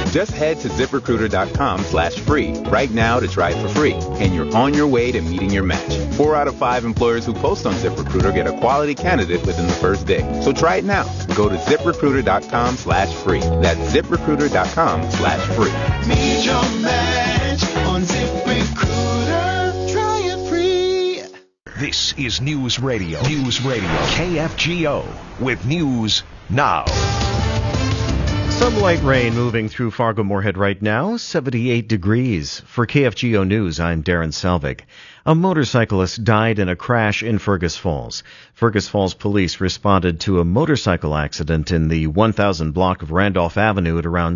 Just head to ZipRecruiter.com/free right now to try it for free, and you're on your way to meeting your match. 4 out of 5 employers who post on ZipRecruiter get a quality candidate within the first day. So try it now. Go to ZipRecruiter.com/free. That's ZipRecruiter.com/free. Meet your match on ZipRecruiter. Try it free. This is News Radio. News Radio. KFGO with News Now. Some light rain moving through Fargo-Moorhead right now, 78 degrees. For KFGO News, I'm Darren Selvig. A motorcyclist died in a crash in Fergus Falls. Fergus Falls police responded to a motorcycle accident in the 1000 block of Randolph Avenue at around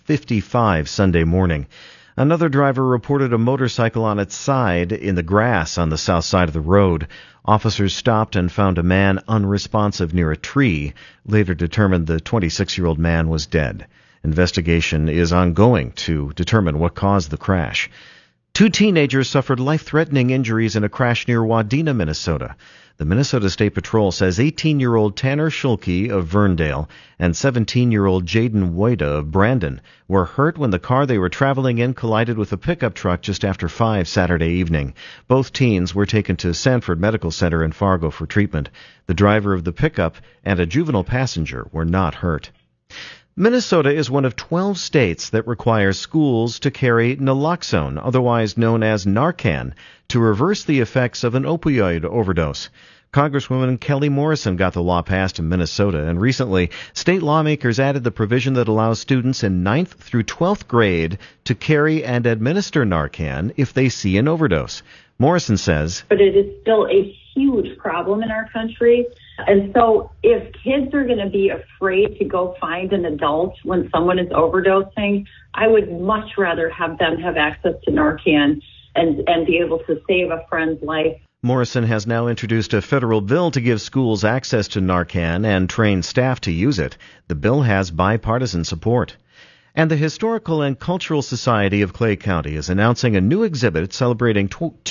6:55 Sunday morning. Another driver reported a motorcycle on its side in the grass on the south side of the road. Officers stopped and found a man unresponsive near a tree. Later determined the 26-year-old man was dead. Investigation is ongoing to determine what caused the crash. 2 teenagers suffered life-threatening injuries in a crash near Wadena, Minnesota. The Minnesota State Patrol says 18-year-old Tanner Schulke of Verndale and 17-year-old Jaden Woida of Brandon were hurt when the car they were traveling in collided with a pickup truck just after 5 Saturday evening. Both teens were taken to Sanford Medical Center in Fargo for treatment. The driver of the pickup and a juvenile passenger were not hurt. Minnesota is one of 12 states that require schools to carry naloxone, otherwise known as Narcan, to reverse the effects of an opioid overdose. Congresswoman Kelly Morrison got the law passed in Minnesota, and recently state lawmakers added the provision that allows students in 9th through 12th grade to carry and administer Narcan if they see an overdose. Morrison says, but it is still a huge problem in our country. And so if kids are going to be afraid to go find an adult when someone is overdosing, I would much rather have them have access to Narcan and be able to save a friend's life. Morrison has now introduced a federal bill to give schools access to Narcan and train staff to use it. The bill has bipartisan support. And the Historical and Cultural Society of Clay County is announcing a new exhibit celebrating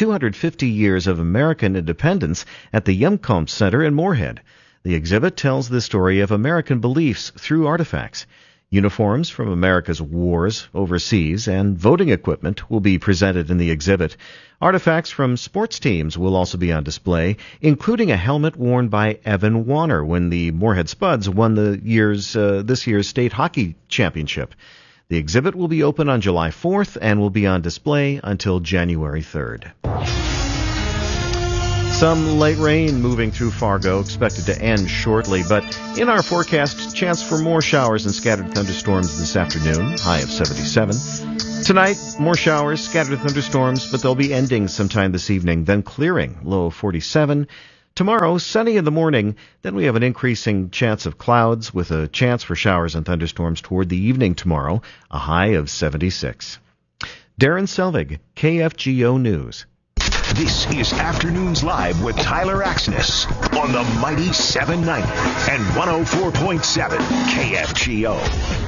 250 years of American independence at the Yumkomp Center in Moorhead. The exhibit tells the story of American beliefs through artifacts. Uniforms from America's wars overseas and voting equipment will be presented in the exhibit. Artifacts from sports teams will also be on display, including a helmet worn by Evan Warner when the Moorhead Spuds won this year's state hockey championship. The exhibit will be open on July 4th and will be on display until January 3rd. Some light rain moving through Fargo, expected to end shortly, but in our forecast, chance for more showers and scattered thunderstorms this afternoon, high of 77. Tonight, more showers, scattered thunderstorms, but they'll be ending sometime this evening, then clearing, low of 47. Tomorrow, sunny in the morning, then we have an increasing chance of clouds with a chance for showers and thunderstorms toward the evening tomorrow, a high of 76. Darren Selvig, KFGO News. This is Afternoons Live with Tyler Axness on the mighty 790 and 104.7 KFGO.